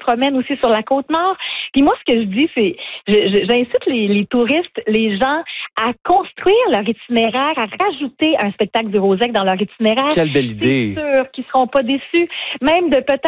promènent aussi sur la Côte-Nord. Puis moi, ce que je dis, c'est, j'incite les touristes, les gens à construire leur itinéraire, à rajouter un spectacle du Rosec dans leur itinéraire. Quelle belle idée! C'est sûr qu'ils seront pas déçus. Même de peut-être